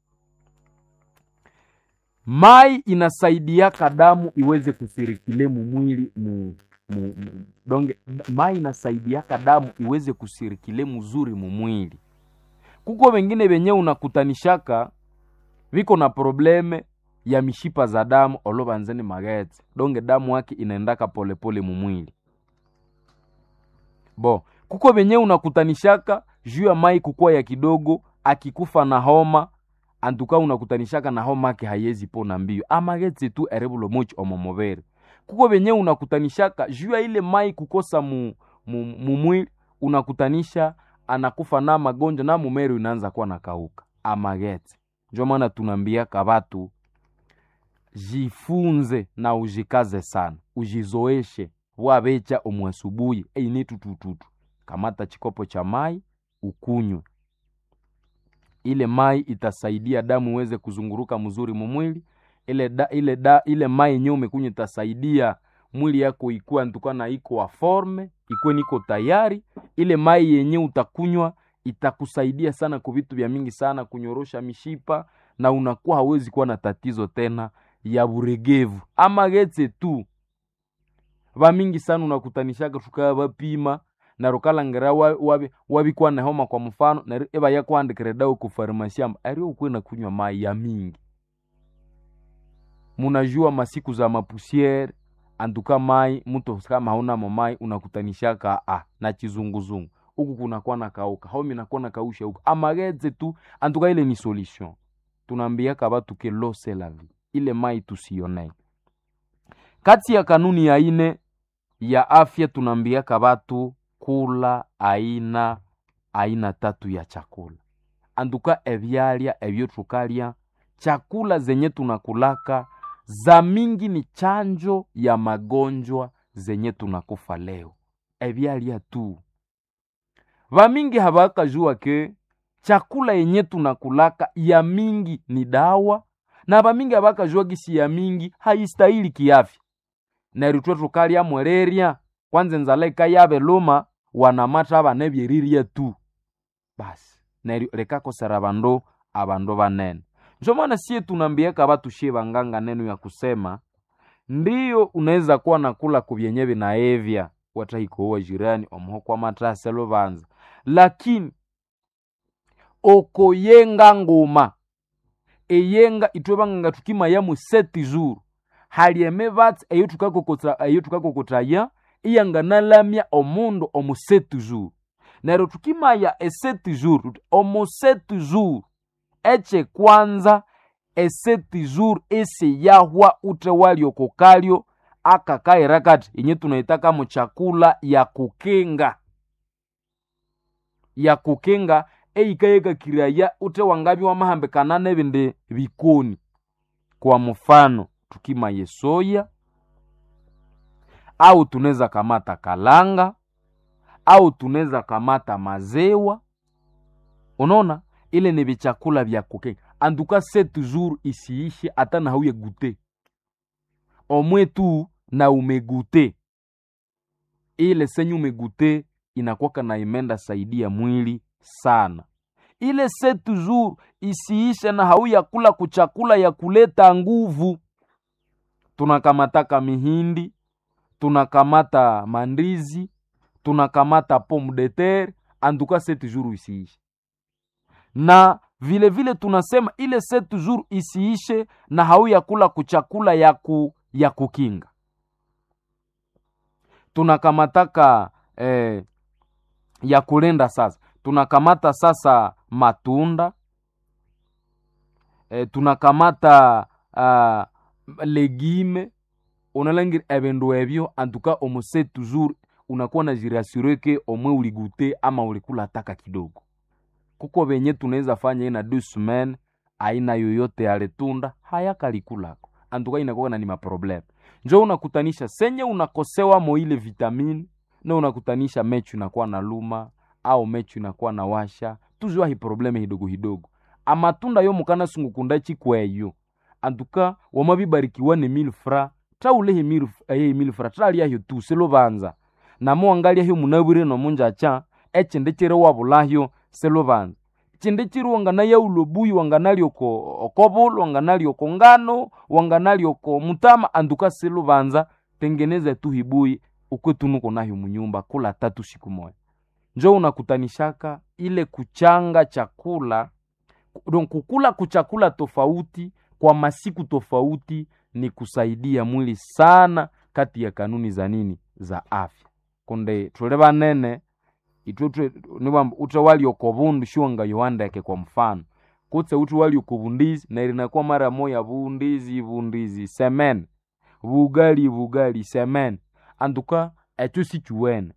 Speaker 1: Mai inasaidia damu iweze kusirikile mumwili mu, mu, mu donge mai inasaidia damu iweze kusirikile mzuri mumwili. Kuko wengine benye unakutanishaka viko na probleme ya mishipa za damu olobanzeni magetse donge damu yake inaendaka pole pole mumwili. Bo, kuko benye unakutanishaka juu ya mai kukua ya kidogo akikufa na homa antuka unakutanishaka na homa yake hayezi pona mbio. Amagetse tu erebulo mochi omomobere. Kuko benye unakutanishaka juu ya ile mai kukosa mu, mu, mumwili unakutanisha anakufa na magonjwa na mumero inaanza kuwa nakauka. Amagetse. Ndio maana tunaambia kabatu jifunze na ujikaze sana. Ujizoeshe wabecha omwasubuhi eini tutututu. Kamata chikopo cha mai ukunywe. Ile mai itasaidia damu iweze kuzunguruka mzuri mumwili. Ile da, ile da, ile mai yenyewe umekunywa itasaidia mwili yako ikuwa ntukana iko wa forme, ikuwe niko tayari. Ile mai yenyewe utakunywa itakusaidia sana kwa vitu vya mingi sana, kunyorosha mishipa na unakuwa hawezi kuwa na tatizo tena ya buregevu. Amagetse tu ba mingi sana unakutanishaka tukaya bapima na rokala ngera wabi wabi kwa na homa kwa mfano na eba ya kwandikira dawa ku farmasi amba ari ukwenda kunywa mai ya mingi. Munajua masiku za mapusiere anduka mai mtu kama hauna mai unakutanishaka ah na chizunguzungu huku kuna kwa na kauka homi na kwa na kausha huku. Amagetse tu anduka ile ni solution. Tunaambia kabatu ke lo c'est la vie. Ile mai tusione. Kati ya kanuni ya ine ya afya tunaambia kabatu kula aina aina tatu ya chakula. Anduka ebyalya ebyo tukalya, chakula zenye tunakulaka za mingi ni chanjo ya magonjwa zenye tunakufa leo. Ebyalya tu. Va mingi habaka jua ke chakula yenye tunakulaka ya mingi ni dawa na va mingi habaka jua kisi ya mingi haistahili kiafya. Na ritwe tukalya mwereria kwanza nzaleka yabe luma wanamata abanebyeriria tu. Basi na reka kosera bando abando banene. Ndio maana sie tunaambia kabatu sheba nganga neno ya kusema ndiyo unaweza kuwa nakula kubyenyewe na evya watahiko wa jirani omuho kwa matrase lovanza, lakini okoyenga ngoma eyenga itwebanga tukima ya mu seti jours halieme vat eyo tukakokota eyo tukakokotaya iyanga nalamya omundo omu seti jours nero tukima ya e seti jours omu seti jours eche kwanza e seti jours ese yahwa ute walio kokalio akakaira kati yenye tunaitaka mu chakula ya kukenga ya kukenga eikayeka kiraya ute wangabi wa mahambe kanane binde bikoni. Kwa mfano tukima yesoya au tuneza kamata kalanga au tuneza kamata mazewa. Unaona ile ni bichakula vya kukenga. Anduka sept jours isiishi hata na hauye gute omwe tu na umegute ile senyu umegute inakuwa na imenda saidia mwili sana. Ile se toujours isiishe na hauya kula kuchakula ya kuleta nguvu. Tunakamataka mihindi, tunakamata mandizi, tunakamata pomme de terre, anduka se toujours isiishe. Na vile vile tunasema ile se toujours isiishe na hauya kula kuchakula ya ku, ya kukinga. Tunakamataka eh, ya kulenda sasa. Tunakamata sasa matunda, eh, tunakamata uh, legime, unalangira ebendo ebyo antuka omose toujours unakuwa na jirasure ke omwe uligute ama ulikula taka kidogo. Kuko benye tunaweza fanya ina deux semaines aina yoyote ya letunda hayakalikulako, antuka inakuwa na ni maproblem. Njoo unakutanisha senye unakosewa mo ile vitamini na unakutanisha mechu inakuwa na luma au mechu inakuwa na washa, tuzwa hi probleme hidogo hidogo. Amatunda yo mukana sungukunda chikweyo antuka wamabibarikiwa ne mille francs taulehe mille eh mille francs tali yayo tu selo banza na mo angalia hiyo munabire no munja cha echende chire wabulahyo selo banza chinde chiru wangana ya ulobuyi wanganali oko okobolo wanganali oko ngano wanganali oko mutama anduka selo banza tengeneza tu hibuyi ukwetu nuko nayo munyumba kula tatu siku moja. Njoo unakutanishaka ile kuchanga chakula, donc kukula kuchakula tofauti kwa masiku tofauti ni kusaidia mwili sana kati ya kanuni za nini za afya. Konde tuleba nene itutwe niba utra wali okobundu shonga yohanda yake kwa mfano. Kutse utu wali okobundizi na ilinakuwa mara moya bundizi bundizi semen. Bugali bugali semen. Anduka etu si chuene.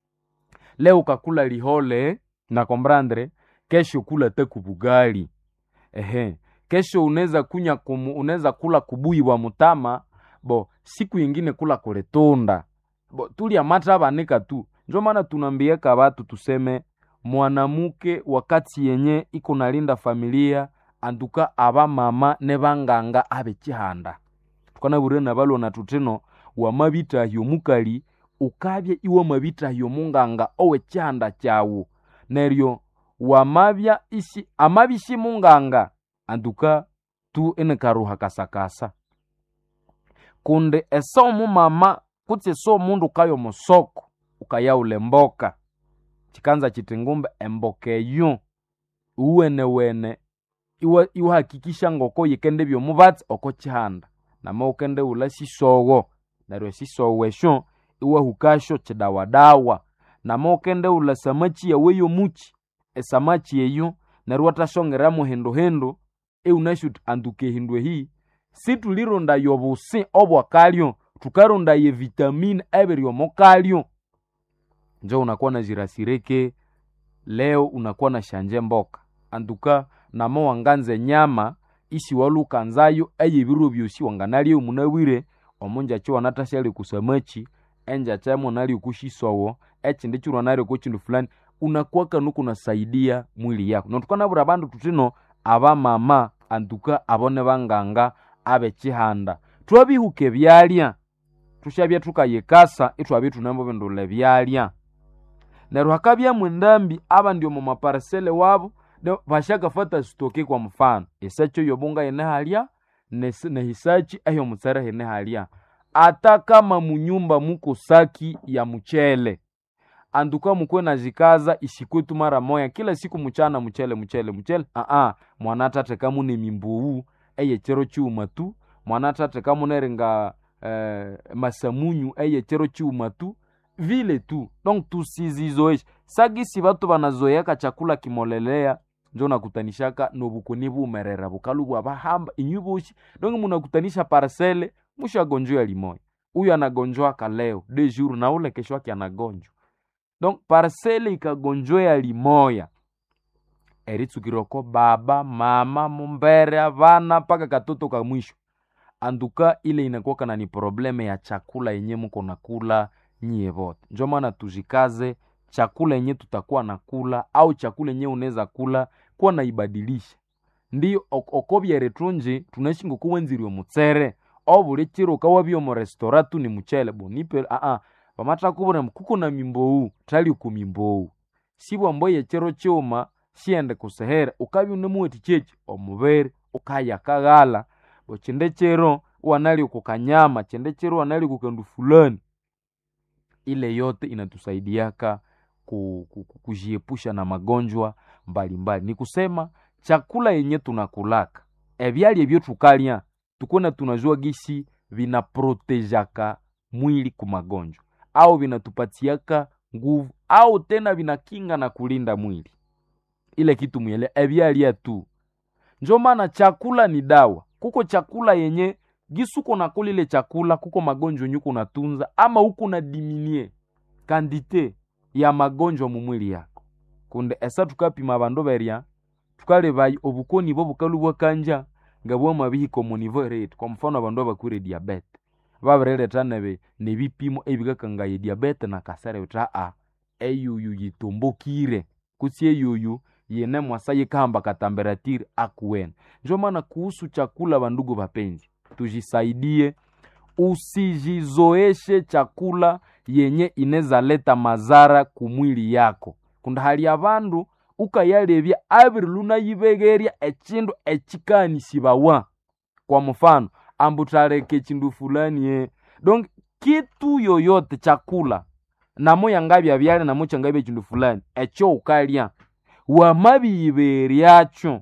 Speaker 1: Leo kakula lihole na kombrandre, kesho kula teku bugali. Ehe, kesho uneza kunya kumu, uneza kula kubuyi wa mutama, bo siku yingine kula kuletunda. Bo tuli amata abanika tu. Njo maana tunambieka watu tuseme mwanamuke wakati yenye iko nalinda familia anduka aba mama ne banganga abe chihanda. Tukana burena balo na tuteno wa mabita yo mukali ukabye iwo mabita yo munganga owe chihanda chawo. Neryo wa mabya isi amabishi munganga anduka tu ene karuha kasakasa. Kunde eso mu mama kutse so mundu kayo musoko ukaya ulemboka chikanza chitengumbe emboke yu uwene wene iwa iwa hakikisha ngoko yikende byo mubatsi oko chihanda na mo kende ula sisogo naryo sisowe sho iwa hukasho chidawadawa na mo kende ula samachi ya weyo muchi esamachi eyo naryo tashongera mu hendo hendo e unashut anduke hindwe hii situ lironda yobusi obwa kalyo tukaronda ye vitamine ebiryo mokalyo. Njoo unakuwa na jirasireke leo unakuwa na shanje mboka anduka na mo wanganze nyama isi waluka nzayo eye biro byosi wanganali umunawire omunja cyo wanatashali kusamachi enja chamo nali ukushisowo echinde chiro nali ko chindu fulani unakuwa kanuko nasaidia mwili yako. Notukana bura bandu tutino aba mama anduka abone banganga abe chihanda twabihuke byalya tushabya tukayekasa itwabi tunambo bendole byalya nero hakabya mwendambi aba ndio mu maparcelle wabo bashaka fata stoke kwa mfano esacho yobunga ene halya ne, ne hisachi ayo mutsara ene halya ata kama munyumba muko saki ya mchele anduka mukwe na zikaza isikwetu mara moya kila siku mchana mchele mchele mchele a a mwanata tekamu ne mimbu eye chero chuma tu mwanata tekamu nerenga eh, masamunyu eye chero chuma tu vile tu. Donc tusizizoesh sagisi batu banazoeka chakula kimolelea njo nakutanishaka nobukonibu umerera bukalu bwa bahamba inyubushi. Donc munakutanisha parcelle musha gonjwa limoya huyu anagonjwa kaleo deux jours na ule kesho yake anagonjwa. Donc parcelle ikagonjwa limoya eritsukiroko baba mama mumbere abana paka katoto ka mwisho anduka ile inakuwa kana ni probleme ya chakula yenye mko nakula nyie bote. Njo maana tujikaze chakula yenye tutakuwa nakula au chakula yenye unaweza kula kwa naibadilisha. Ndio okobya retunje tunaishi ngokuwenziri omutsere obule chiro kawabyo mu restaurant ni muchele bonipe a a Pamata kubura kuko na mimbou tali ku mimbou sibwa mboye chero choma siende kusehere ukabi unemuweti chechi omubere ukaya kagala bochinde chero wanali kukanyama chinde chero wanali kukandu fulani. Ile yote inatusaidiaka kujiepusha na magonjwa mbalimbali. Ni kusema chakula yenye tunakulaka ebyali ebyo tukalya tukona tunajua gisi vina protejaka mwili ku magonjwa au vinatupatiaka nguvu au tena vinakinga na kulinda mwili. Ile kitu mwele ebyali tu. Njo maana chakula ni dawa. Kuko chakula yenye gisuko na kulile chakula kuko magonjwa nyuko natunza ama huko na diminie kandite ya magonjwa mu mwili yako. Kunde esa tukapima bando beria tukale bayi obukoni bo bukalubwa kanja ngabwo mabihiko mu niveau rate. Kwa mfano abando bakure diabete babrere tanebe ne bipimo ebigakanga ye diabete na kasere uta a eyuyu yitumbukire kusie yuyu yene mwasaye kamba katamberatiri akuwen. Njo maana kuhusu chakula bandugu bapenzi tujisaidie, usijizoeshe chakula yenye ineza leta mazara kumwili yako. Kunda hali ya bandu ukayalebya abiri luna yibegeria echindo echikani sibawa. Kwa mfano ambutareke chindu fulani ye. Donc kitu yoyote chakula namo yangabya byale namo changabya chindu fulani echo ukalya wa mabiberi yacho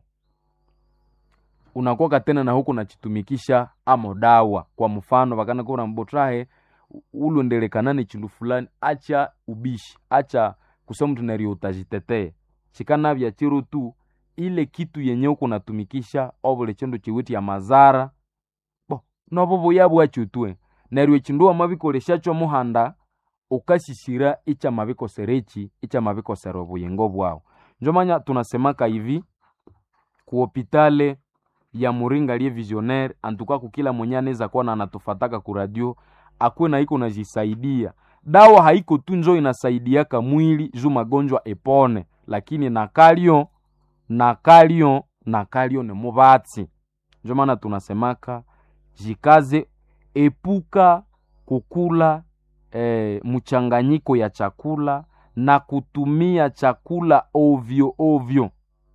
Speaker 1: unakoka tena na huko nachitumikisha amo dawa. Kwa mfano bakana kuna mbotrahe ulondelekanane chindu fulani acha ubishi acha kusema tunario utajitetee chikana bya chiru tu ile kitu yenye uko natumikisha obule chendo chiwiti ya mazara bo nobo boyabu achutwe nerwe chindu amabikoleshacho muhanda ukasishira icha mabiko serechi icha mabiko serobu yengo bwao. Njomanya tunasemaka hivi ku hopitale ya Muringa lie visionaire antuka kukila mwenye anaweza kuwa na anatufataka ku radio akwe na iko najisaidia. Dawa haiko tu njo inasaidiaka mwili juu magonjwa epone, lakini na kalio na kalio na kalio ne mubatsi. Njo maana tunasemaka jikaze epuka kukula e, mchanganyiko ya chakula na kutumia chakula ovyo ovyo.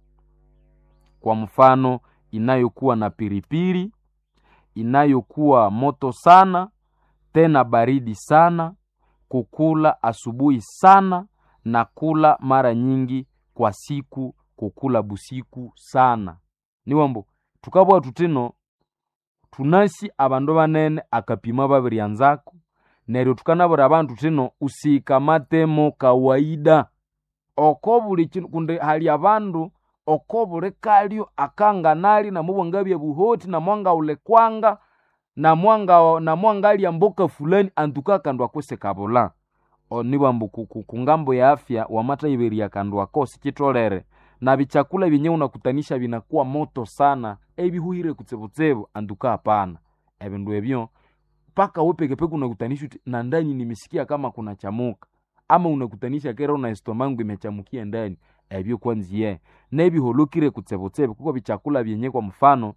Speaker 1: Kwa mfano inayokuwa na piripiri, inayokuwa moto sana, tena baridi sana, kukula asubuhi sana na kula mara nyingi kwa siku, kukula busiku sana. Niwambo tukabwa tutino tunasi abando banene akapima babiri yanzako neryo tukanabura abantu tino usikamatemo kawaida okobuli kunde hali abandu okobule kalio akanga nali na mubongabye buhoti na mwanga ule kwanga na mwanga na mwangali ya mboka fulani antuka kandwa kose kabola onibambu kungambo ya afya wamata iberi ya kandwa kose kitolere na bichakula binye unakutanisha binakuwa moto sana ebihuhire kutsebotsebo antuka hapana ebindu ebyo paka upeke peke unakutanisha na ndani nimesikia kama kuna chamuka ama unakutanisha kera una estomangu imechamukia ndani ebyo kwanziye nebi holokire kutsebotsebo kuko bichakula byenye kwa mfano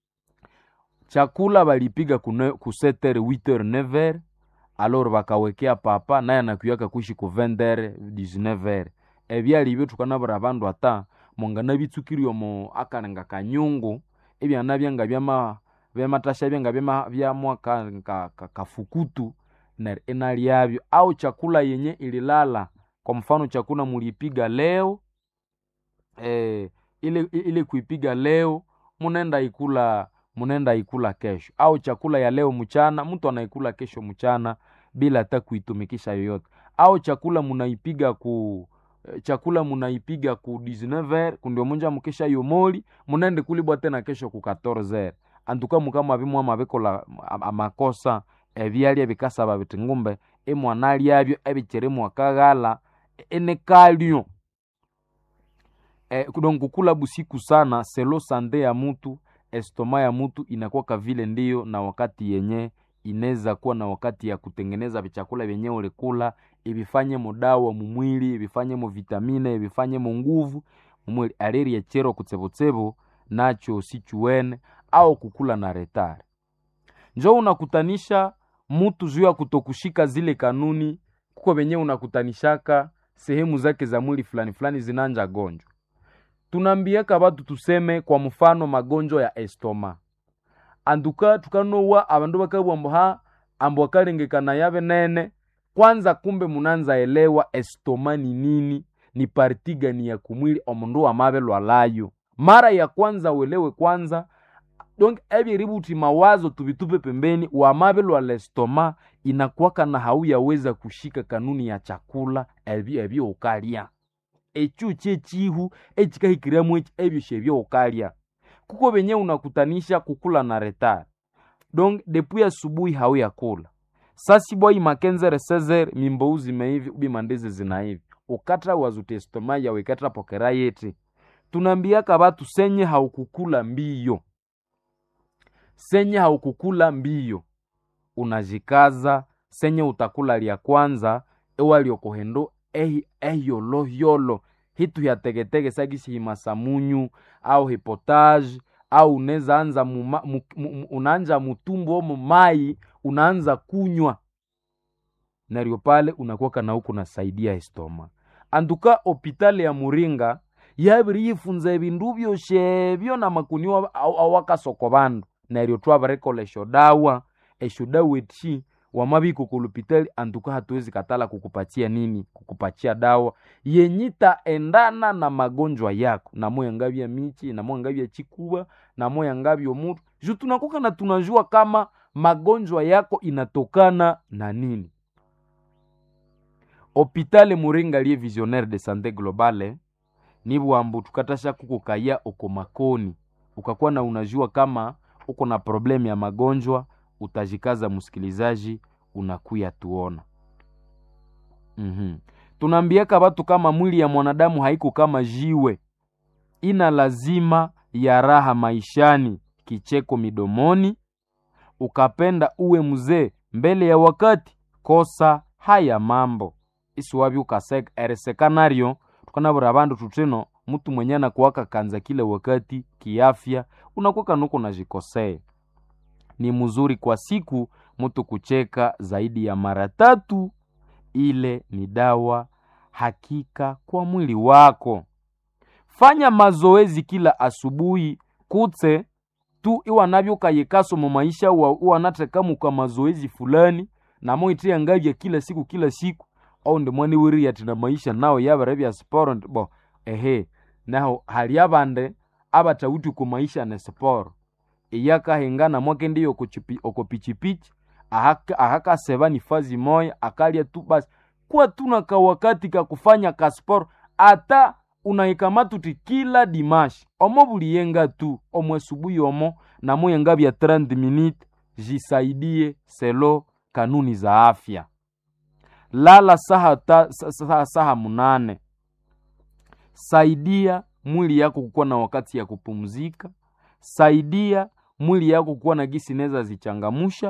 Speaker 1: chakula balipiga ku sept heures huit heures neuf heures alors bakawekea papa naye anakuyaka kuishi ku vingt heures dix-neuf heures ebyali byo tukanabura abandu ata mongana bitsukiriyo mo akarenga kanyungu ebya nabyanga byama byamatasha byanga byama bya mwaka kafukutu na enali yabyo au chakula yenye ililala. Kwa mfano chakula mulipiga leo eh ile ile kuipiga leo munenda ikula munenda ikula kesho au chakula ya leo mchana mtu anaikula kesho mchana bila hata kuitumikisha yoyote au chakula munaipiga ku chakula munaipiga ku dix-neuf heures kundio munja mukesha yomoli munende kulibwa tena kesho ku quatorze heures antuka mukama bimwa mabeko la amakosa ebyali ebikasa babiti ngumbe emwanali yabyo ebicheremu akagala ene kalio e kudongo kukula busiku sana selo sande ya mtu estoma ya mtu inakuwa kavile ndiyo na wakati yenye ineza kuwa na wakati ya kutengeneza vichakula vyenye ulikula ibifanye mudawa mumwili ibifanye mu vitamine ibifanye mu nguvu mumwili aleri ya chero kutsebotsebo nacho sichuene au kukula na retare. Njoo unakutanisha mtu zuya kutokushika zile kanuni kuko benye unakutanishaka sehemu zake za mwili fulani fulani zinanja gonjwa. Tunambiaka watu tuseme kwa mfano magonjwa ya estoma. Anduka tukanowa abandu bakabwambo ha ambo akalengekana yabe nene. Kwanza kumbe munanza elewa estoma ni nini, ni parti gani ya kumwili omundu wa mabelo alayo. Mara ya kwanza uelewe kwanza. Donc ebi ributi mawazo tubitupe pembeni, wa mabelo ala estoma inakuwaka na hauya weza kushika kanuni ya chakula ebi ebi ukalia. Echu chechihu echikahikiramu echi ebi shebyo ukalia. Kuko benye unakutanisha kukula na retard. Donc depuis asubuhi hauya kula. Sasi boy makenzere sezer mimbouzi meivi ubi mandeze zinaivi. Ukatra wazute estoma ya wekatra pokera yeti. Tunambiaka watu senye haukukula mbiyo. Senye haukukula mbiyo. Unajikaza. Senye utakula liya kwanza. Ewa liyo kohendo. Ehi ehi yolo yolo. Hitu ya tegetege sagisi himasamunyu. Au hipotage. Au uneza anza muma, mu, mu, unanja mutumbo omo mai. Unaanza kunywa. Nario pale unakuwa na huku nasaidia estoma. Anduka hopitali ya Muringa. Yabiri yifunza ebindu byoshe na makuniwa awaka sokobandu. Nario twabareko esho dawa. Esho dawa eti wamabiko kulupitali. Anduka hatuwezi katala kukupatia nini? Kukupatia dawa yenyita endana na magonjwa yako. Na moya ngabia michi, na moya ngabia chikuba, na moya ngabia mutu. Ju tunakuka na tunajua kama magonjwa yako inatokana na nini. Hopitali Muringa liye visionnaire de santé globale. Nibu ambu tukatasha kukukaya uko makoni. Ukakuwa na unajua kama uko na problemi ya magonjwa. Utajikaza musikilizaji. Unakuya tuona. Mm-hmm. Tunambiaka watu kama mwili ya mwanadamu haiku kama jiwe. Ina lazima ya raha maishani. Kicheko midomoni. Ukapenda uwe mzee mbele ya wakati. Kosa haya mambo. Isu wabi ukasek eresekanario. Tukana burabandu tutino. Mutu mwenyana kuwaka kanza kile wakati. Kiafya. Unakuwa nuko na jikosee. Ni mzuri kwa siku. Mutu kucheka zaidi ya mara tatu. Ile ni dawa hakika kwa mwili wako. Fanya mazoezi kila asubuhi. Kutse tu iwa nabyo kayekaso mu maisha wa uwa natekamu kwa mazoezi fulani. Na mo itia ngavya kila siku kila siku. Au ndi mwani wiri ya tina maisha nao yaba rabia sport. Bo ehe. Nao hali abande abata utu kwa maisha na sport. Iyaka hengana mwake ndiyo okopichipichi. Ahaka, ahaka seba ni fazi moya. Akalia tu basi. Kwa tuna kawakati ka kufanya kasport. Ata unaikamatuti kila dimashi. Omo buliyenga tu. Omo asubuhi omo. Na moya ngabi ya thelathini minutes. Jisaidie selo kanuni za afya. Lala saha, ta, saha, saha munane. Saidia mwili yako kukuwa na wakati ya kupumzika. Saidia mwili yako kukuwa na gisi neza zichangamusha.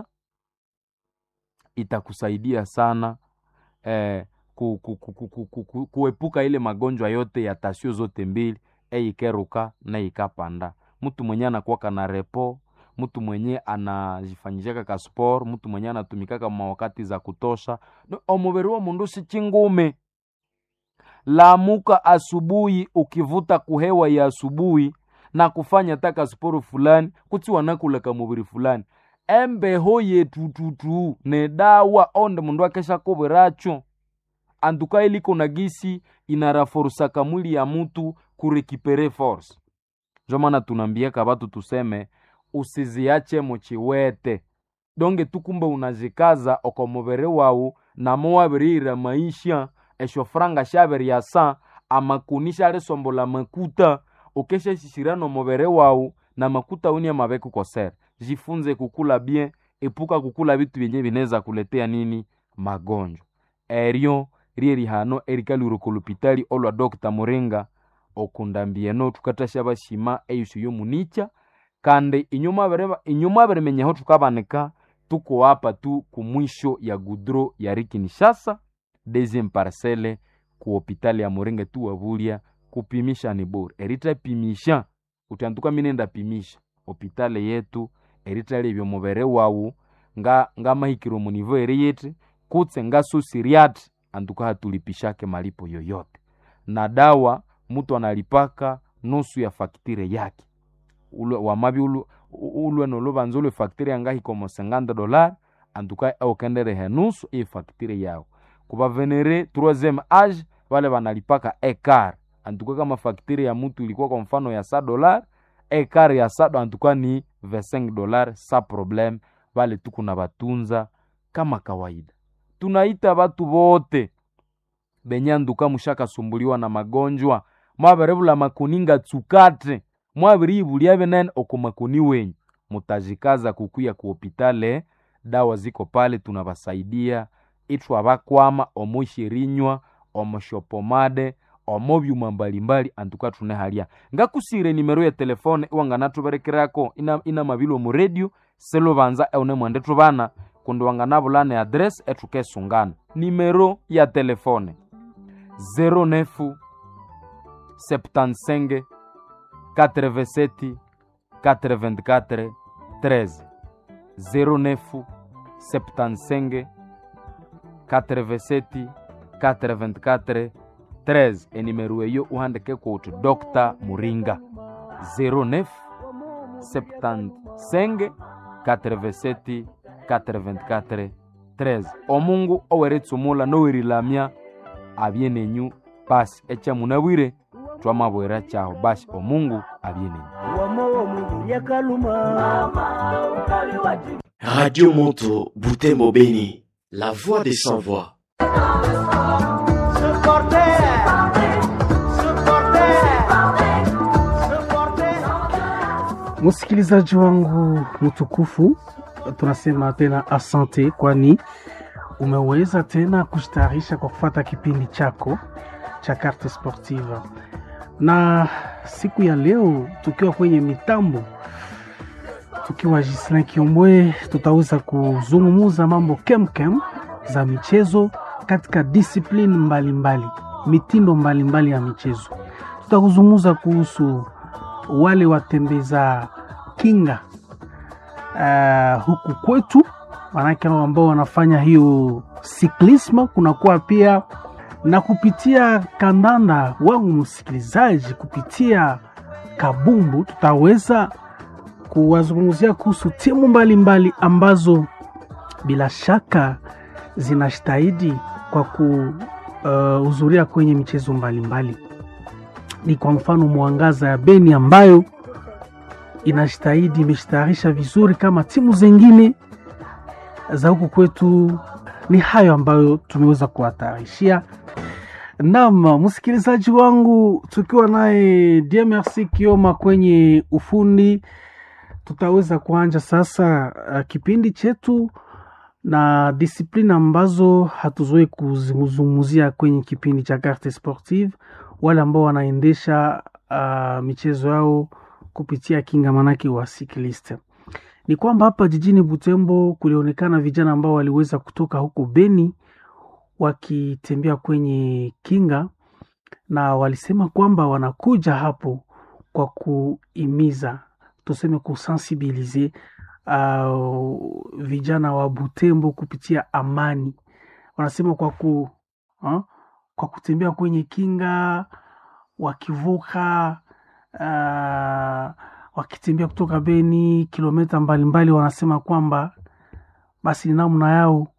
Speaker 1: Itakusaidia sana eh, ku, ku, ku, ku, ku, ku, kuepuka ile magonjwa yote ya tasio zote mbili. E ikeruka na ikapanda. Mtu mwenye anakuwaka na repo. Mtu mwenye anajifanyishaka ka sport. Mtu mwenye anatumikaka mawakati za kutosha. No, omubiri wa mundu si chingume. Lamuka asubuhi ukivuta kuhewa ya asubuhi. Na kufanya taka sport fulani. Kuti wanakula kamubiri fulani. Embe hoye tututu. Ne dawa onde mundu akesha kubiracho. Anduka iliko na gisi inaraforusa kamuli ya mutu kurekipere force. Jomana tunambiaka batu tuseme usiziache mochiwete. Donge tukumbe unazikaza okomubere wau na muwabirira maisha esho franga shaberi ya sa amakunisha resombo la makuta ukesha shishirano mubere wau na makuta unia mabeku kosera. Jifunze kukula bien, epuka kukula vitu vyenye vineza kuletea nini magonjwa. Erio rieri hano erikali urukolupitali olwa Dokta Muringa okundambieno tukatasha bashima eyusu yo municha kande inyuma bereba inyuma beremenyeho tukabaneka tuko hapa tu kumwisho ya gudro ya Kinshasa deuxième parcelle ku hospitali ya Muringa tu wabulia kupimisha ni bure erita pimisha utanduka minenda pimisha hospitali yetu erita lebyo mubere wawu nga nga mahikiro mu niveau eriyete kutse nga susiriat antuka hatulipishake malipo yoyote. Na dawa mtu analipaka nusu ya faktire yake. Ule wamabi ulu ulu no lubanzo ule faktire yangahi como cinquante dollars antuka au kendere he nusu e faktire yao. Kuba venere troisième âge wale wanalipaka écart. Antuka kama faktire ya mtu ilikuwa kwa mfano ya cent dollars, écart ya sado antuka ni vingt-cinq dollars sa problème, wale tuku na batunza kama kawaida. Tunaita batu bote benye anduka mushaka sumbuliwa na magonjwa, mwaberebula makuninga tsukate, mwabiribu liabe nene okumakuni wenyu, mutajikaza kukuya ku hopitale, dawa ziko pale tunabasaidia, itwa bakwama omoshirinywa, omoshopomade, omobyuma mbalimbali antuka tunehalia. Ngakusire nimero ya telefone wangana tuberekerako ina ina mabilo mu radio selo banza eune mwende tubana kundi wangana bulane address etuke sungana. Nimero ya telefone zero neuf soixante-quinze quatre-vingt-sept quatre-vingt-quatre treize zero neuf soixante-quinze quatre-vingt-sept quatre-vingt-quatre treize. E nimero eyo uhandike kwa utu Doctor Muringa zero neuf soixante-quinze quatre-vingt-sept quatre-vingt-quatre treize. Omungu oweretsumula no wirilamya abienenyu basi echa munabwire twamabwera chaho basi omungu abienenyu.
Speaker 2: Radio Monto Butembo Beni, la voix des sans voix.
Speaker 3: Msikilizaji wangu mtukufu, tunasema tena asante, kwani umeweza tena kustarisha kwa kufuata kipindi chako cha Carte Sportive. Na siku ya leo tukiwa kwenye mitambo, tukiwa Gislain Kiombwe, tutaweza kuzungumza mambo kemkem za michezo katika discipline mbalimbali mbali, mitindo mbalimbali mbali ya michezo. Tutakuzungumza kuhusu wale watembeza kinga uh, huku kwetu, wanake ambao wanafanya hiyo siklisma. Kunakuwa pia na kupitia kandanda wangu msikilizaji, kupitia kabumbu, tutaweza kuwazungumzia kuhusu timu mbalimbali mbali ambazo bila shaka zinastahili kwa kuhudhuria uh, kwenye michezo mbalimbali mbali. Ni kwa mfano Mwangaza ya Beni ambayo inastahili imeshtarisha vizuri kama timu zingine za huku kwetu. Ni hayo ambayo tumeweza kuwatarishia. Naam, msikilizaji wangu, tukiwa naye D M R C Kioma kwenye ufundi, tutaweza kuanza sasa uh, kipindi chetu na discipline ambazo hatuzoe kuzungumzia kwenye kipindi cha Carte Sportive. Wale ambao wanaendesha uh, michezo yao kupitia kinga, manake wa cyclist. Ni kwamba hapa jijini Butembo kulionekana vijana ambao waliweza kutoka huko Beni wakitembea kwenye kinga, na walisema kwamba wanakuja hapo kwa kuimiza, tuseme kusensibilize uh, vijana wa Butembo kupitia amani. Wanasema kwa ku uh, kwa kutembea kwenye kinga, wakivuka uh, wakitembea kutoka Beni kilomita mbalimbali, wanasema kwamba basi namna yao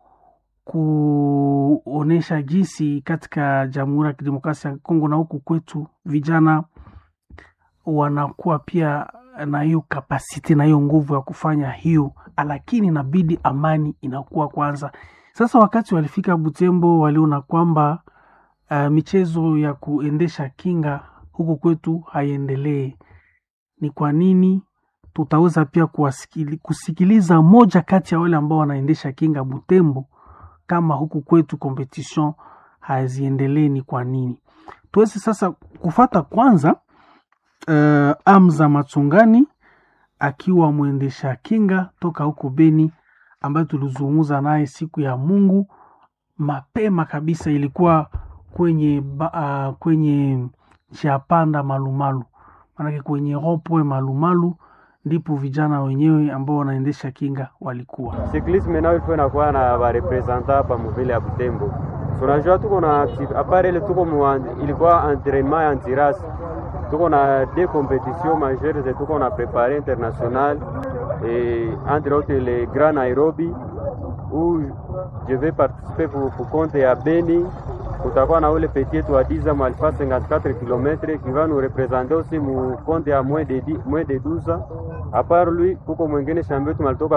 Speaker 3: kuonesha jinsi katika Jamhuri ya Kidemokrasia ya Kongo na huku kwetu vijana wanakuwa pia na hiyo kapasiti na hiyo nguvu ya kufanya hiyo, lakini inabidi amani inakuwa kwanza. Sasa wakati walifika Butembo, waliona kwamba Uh, michezo ya kuendesha kinga huku kwetu haiendelee. Ni kwa nini? Tutaweza pia kuwasikili, kusikiliza moja kati ya wale ambao wanaendesha kinga Butembo, kama huku kwetu competition haziendelee ni kwa nini. Tuweze sasa kufata kwanza uh, Amza Matsungani akiwa mwendesha kinga toka huko Beni, ambayo tulizungumza naye siku ya Mungu mapema kabisa. Ilikuwa kwenye uh, kwenye Chiapanda Malumalu, manake kwenye Ropoe Malumalu ndipo vijana wenyewe ambao wanaendesha kinga walikuwa.
Speaker 4: Cyclisme nao ilikuwa inakuwa na ba representa hapa mvile ya Butembo. Tunajua tuko na apart ile tuko mu ilikuwa entraînement ya antirasi. Tuko na deux compétitions majeures et tuko na préparé international et entre autres le Grand Nairobi où je vais participer pour, pour compte ya Beni. Kutakuwa na ule petit wa dix ans alfa cinquante-quatre kilomètres qui va nous représenter aussi mu compte ya moins de moins de douze ans. À part lui kuko mwingine champion malitoka